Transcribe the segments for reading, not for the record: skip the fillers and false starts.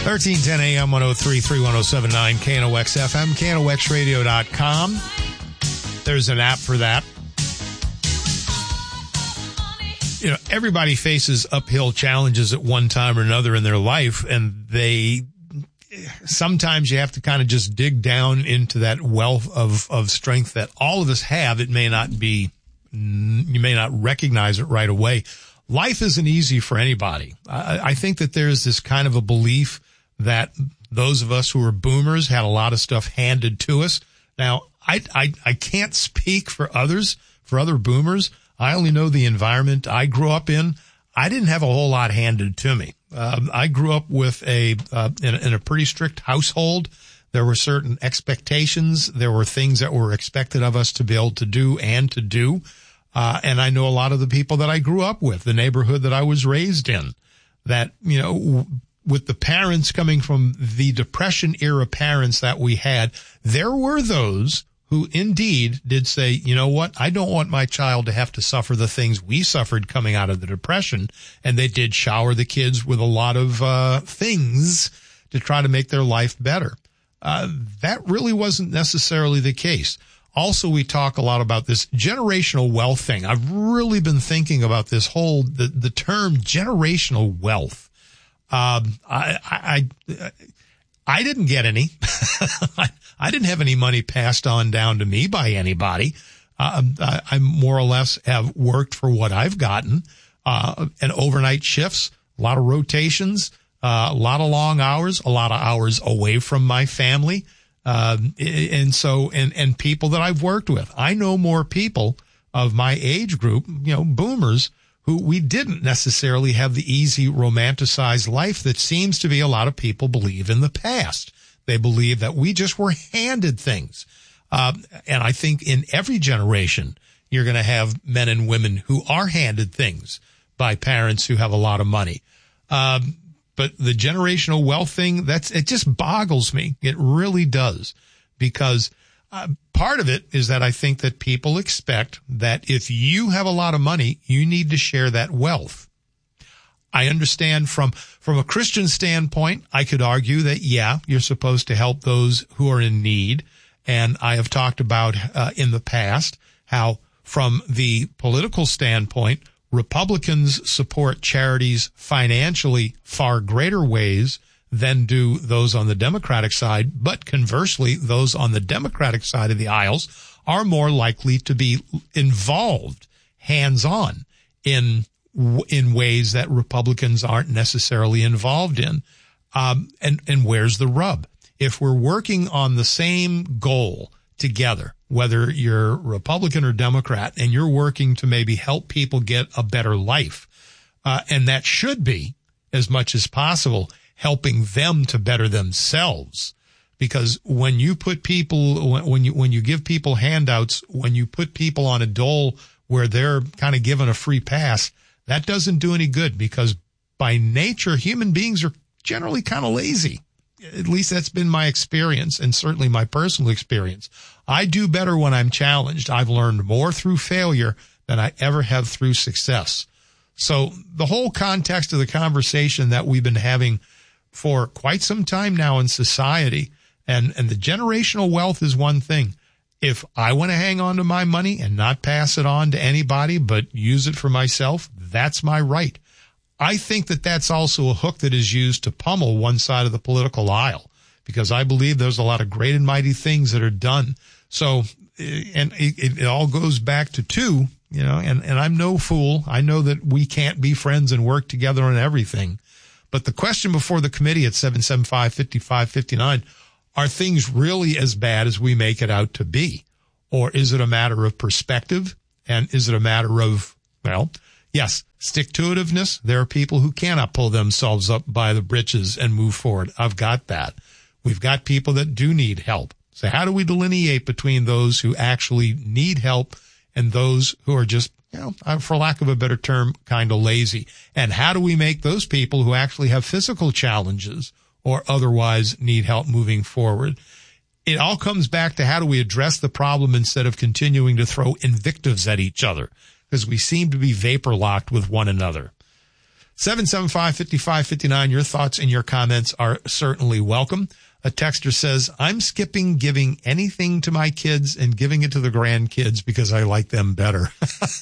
1310 AM 103.3 1079 KNOX FM, KNOXradio.com. There's an app for that. You know, everybody faces uphill challenges at one time or another in their life, and sometimes you have to kind of just dig down into that wealth of strength that all of us have. It may not be, you may not recognize it right away. Life isn't easy for anybody. I think that there's this kind of a belief that those of us who are boomers had a lot of stuff handed to us. Now, I can't speak for others, for other boomers. I only know the environment I grew up in. I didn't have a whole lot handed to me. I grew up with in a pretty strict household. There were certain expectations. There were things that were expected of us to be able to do and to do. And I know a lot of the people that I grew up with, the neighborhood that I was raised in, that, you know, with the parents coming from the Depression era parents that we had, there were those who indeed did say, you know what, I don't want my child to have to suffer the things we suffered coming out of the Depression. And they did shower the kids with a lot of things to try to make their life better. That really wasn't necessarily the case. Also, we talk a lot about this generational wealth thing. I've really been thinking about this whole, the term generational wealth. I didn't get any. I didn't have any money passed on down to me by anybody. I more or less have worked for what I've gotten, and overnight shifts, a lot of rotations, a lot of long hours, a lot of hours away from my family. And people that I've worked with. I know more people of my age group, you know, boomers, who we didn't necessarily have the easy romanticized life that seems to be a lot of people believe in the past. They believe that we just were handed things. And I think in every generation, you're going to have men and women who are handed things by parents who have a lot of money. But the generational wealth thing, it just boggles me. It really does. Because part of it is that I think that people expect that if you have a lot of money, you need to share that wealth. I understand from a Christian standpoint, I could argue that, yeah, you're supposed to help those who are in need. And I have talked about in the past how from the political standpoint, Republicans support charities financially far greater ways than do those on the Democratic side. But conversely, those on the Democratic side of the aisles are more likely to be involved hands-on in ways that Republicans aren't necessarily involved in. And where's the rub? If we're working on the same goal together, whether you're Republican or Democrat, and you're working to maybe help people get a better life, and that should be, as much as possible, helping them to better themselves. Because when you put people, when you give people handouts, when you put people on a dole where they're kind of given a free pass, that doesn't do any good, because by nature, human beings are generally kind of lazy. At least that's been my experience, and certainly my personal experience. I do better when I'm challenged. I've learned more through failure than I ever have through success. So the whole context of the conversation that we've been having for quite some time now in society, and the generational wealth is one thing. If I want to hang on to my money and not pass it on to anybody but use it for myself, that's my right. I think that that's also a hook that is used to pummel one side of the political aisle, because I believe there's a lot of great and mighty things that are done. So, and it all goes back to two, you know, and I'm no fool. I know that we can't be friends and work together on everything. But the question before the committee at 775-5559, are things really as bad as we make it out to be? Or is it a matter of perspective? And is it a matter of, well, yes, stick-to-itiveness? There are people who cannot pull themselves up by the britches and move forward. I've got that. We've got people that do need help. So how do we delineate between those who actually need help and those who are just, you know, for lack of a better term, kind of lazy? And how do we make those people who actually have physical challenges or otherwise need help moving forward? It all comes back to how do we address the problem instead of continuing to throw invectives at each other, because we seem to be vapor locked with one another. 775-5559. Your thoughts and your comments are certainly welcome. A texter says, I'm skipping giving anything to my kids and giving it to the grandkids because I like them better.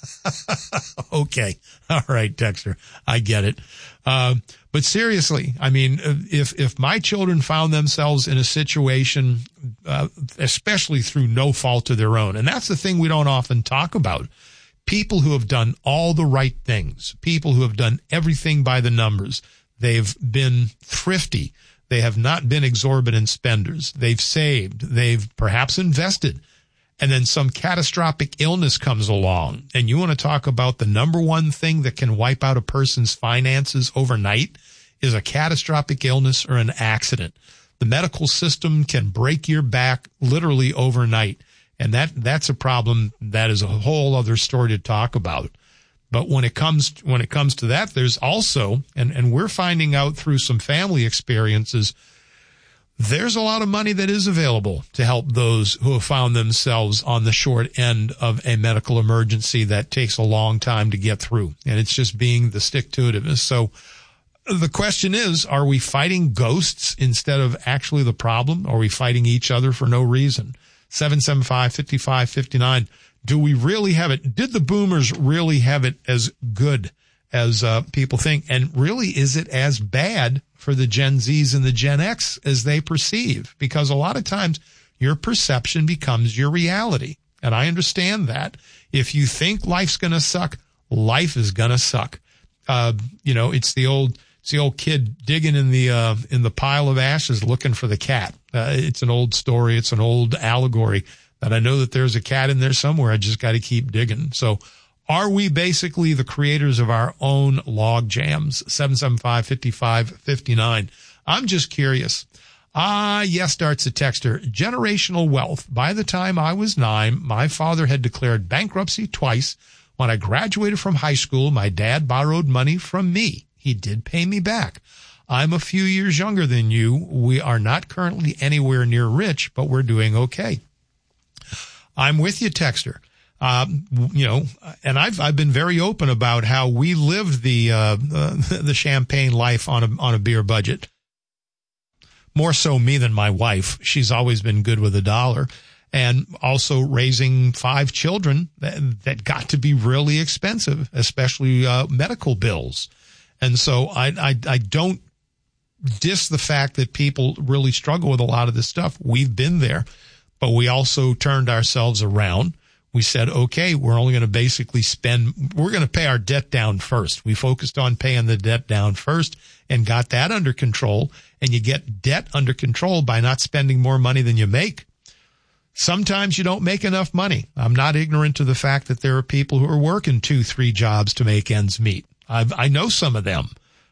Okay. All right, texter. I get it. But seriously, I mean, if my children found themselves in a situation, especially through no fault of their own, and that's the thing we don't often talk about, people who have done all the right things, people who have done everything by the numbers, they've been thrifty. They have not been exorbitant spenders. They've saved. They've perhaps invested. And then some catastrophic illness comes along. And you want to talk about the number one thing that can wipe out a person's finances overnight is a catastrophic illness or an accident. The medical system can break your back literally overnight. And that's a problem that is a whole other story to talk about. But when it comes to that, there's also, and we're finding out through some family experiences, there's a lot of money that is available to help those who have found themselves on the short end of a medical emergency that takes a long time to get through. And it's just being the stick-to-itiveness. So the question is, are we fighting ghosts instead of actually the problem? Are we fighting each other for no reason? 775-5559. Do we really have it? Did the boomers really have it as good as people think? And really, is it as bad for the Gen Zs and the Gen X as they perceive? Because a lot of times your perception becomes your reality. And I understand that. If you think life's going to suck, life is going to suck. It's the old kid digging in the pile of ashes looking for the cat. It's an old story. It's an old allegory that I know that there's a cat in there somewhere. I just got to keep digging. So are we basically the creators of our own log jams? 775-5559. I'm just curious. Yes, starts a texter. Generational wealth. By the time I was 9, my father had declared bankruptcy twice. When I graduated from high school, my dad borrowed money from me. He did pay me back. I'm a few years younger than you. We are not currently anywhere near rich, but we're doing okay. I'm with you, texter. And I've been very open about how we lived the champagne life on a beer budget. More so me than my wife. She's always been good with $1. And also raising 5 children that got to be really expensive, especially medical bills. And so I don't diss the fact that people really struggle with a lot of this stuff. We've been there, but we also turned ourselves around. We said, okay, we're only going to basically we're going to pay our debt down first. We focused on paying the debt down first and got that under control. And you get debt under control by not spending more money than you make. Sometimes you don't make enough money. I'm not ignorant to the fact that there are people who are working 2-3 jobs to make ends meet. I know some of them.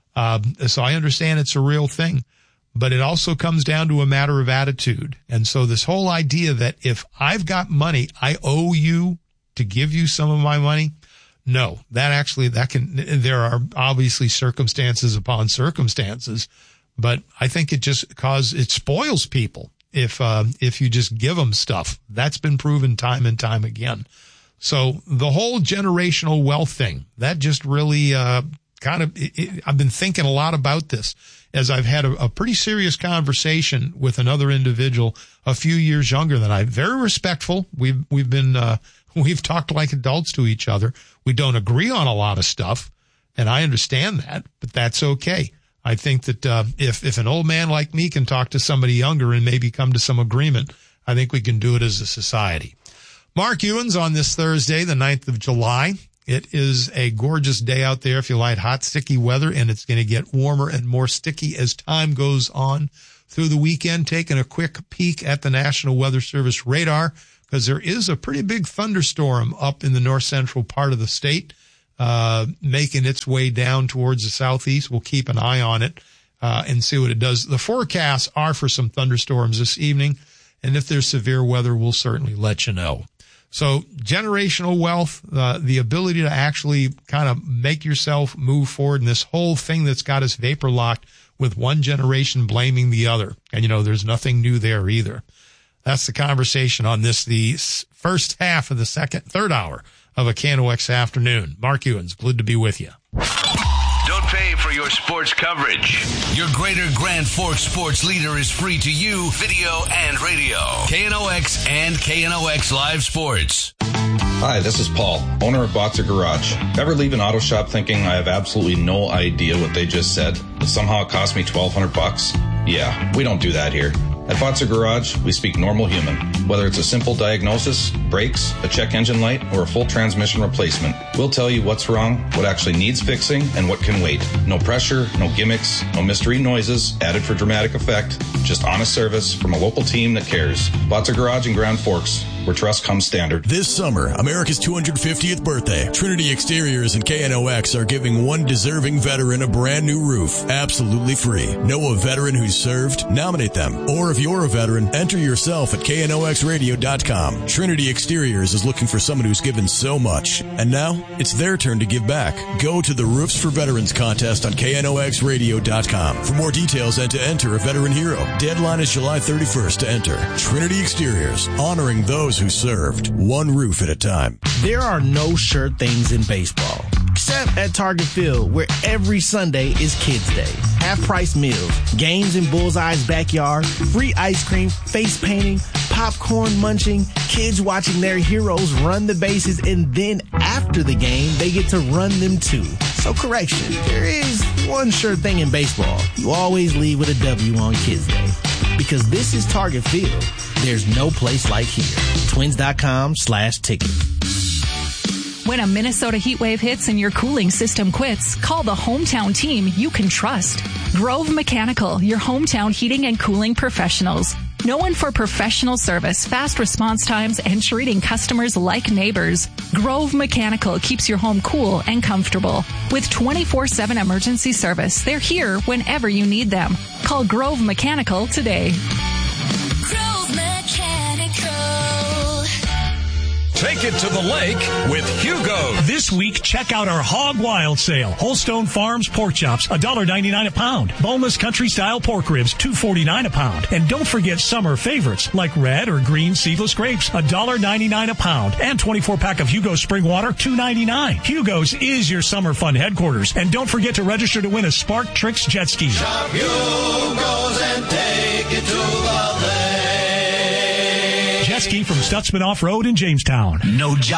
So I understand it's a real thing, but it also comes down to a matter of attitude. And so this whole idea that if I've got money, I owe you to give you some of my money. No, there are obviously circumstances upon circumstances, but I think it spoils people if you just give them stuff. That's been proven time and time again. So the whole generational wealth thing, that just really I've been thinking a lot about this as I've had a pretty serious conversation with another individual a few years younger than I. Very respectful. We've talked like adults to each other. We don't agree on a lot of stuff, and I understand that, but that's okay. I think that if an old man like me can talk to somebody younger and maybe come to some agreement, I think we can do it as a society. Mark Ewens on this Thursday, the 9th of July. It is a gorgeous day out there if you like hot, sticky weather, and it's going to get warmer and more sticky as time goes on through the weekend. Taking a quick peek at the National Weather Service radar, because there is a pretty big thunderstorm up in the north central part of the state, making its way down towards the southeast. We'll keep an eye on it and see what it does. The forecasts are for some thunderstorms this evening, and if there's severe weather, we'll certainly let you know. So generational wealth, the ability to actually kind of make yourself move forward, and this whole thing that's got us vapor locked with one generation blaming the other. And, there's nothing new there either. That's the conversation on the first half of the third hour of a KNOX afternoon. Mark Ewens, good to be with you. Don't pay your sports coverage. Your Greater Grand Forks sports leader is free to you, video and radio. KNOX and KNOX Live Sports. Hi, this is Paul, owner of Botzer Garage. Ever leave an auto shop thinking I have absolutely no idea what they just said, but somehow it cost me $1,200? Yeah, we don't do that here. At Botzer Garage, we speak normal human. Whether it's a simple diagnosis, brakes, a check engine light, or a full transmission replacement, we'll tell you what's wrong, what actually needs fixing, and what can wait. No pressure, no gimmicks, no mystery noises added for dramatic effect, just honest service from a local team that cares. Botzer Garage in Grand Forks, where trust comes standard. This summer, America's 250th birthday, Trinity Exteriors and KNOX are giving one deserving veteran a brand new roof, absolutely free. Know a veteran who's served? Nominate them. Or if you're a veteran, enter yourself at KNOXradio.com. Trinity Exteriors is looking for someone who's given so much. And now, it's their turn to give back. Go to the Roofs for Veterans contest on KNOXradio.com. For more details and to enter a veteran hero. Deadline is July 31st to enter. Trinity Exteriors, honoring those who served, one roof at a time. There are no sure things in baseball, except at Target Field, where every Sunday is Kids Day. Half-price meals, games in Bullseye's backyard, free ice cream, face painting, popcorn munching, kids watching their heroes run the bases, and then after the game, they get to run them too. So correction, there is one sure thing in baseball. You always leave with a W on Kids Day. Because this is Target Field. There's no place like here. Twins.com/ticket. When a Minnesota heat wave hits and your cooling system quits, call the hometown team you can trust. Grove Mechanical, your hometown heating and cooling professionals. Known for professional service, fast response times, and treating customers like neighbors, Grove Mechanical keeps your home cool and comfortable. With 24/7 emergency service, they're here whenever you need them. Call Grove Mechanical today. Grove Mechanical. Take it to the lake with Hugo. This week, check out our Hog Wild sale. Holstone Farms pork chops, $1.99 a pound. Boneless country style pork ribs, $2.49 a pound. And don't forget summer favorites like red or green seedless grapes, $1.99 a pound. And 24-pack of Hugo's spring water, $2.99. Hugo's is your summer fun headquarters. And don't forget to register to win a Spark Tricks jet ski. Shop Hugo's and take it to the lake. Jet ski from Stutzman Off-Road in Jamestown. No job.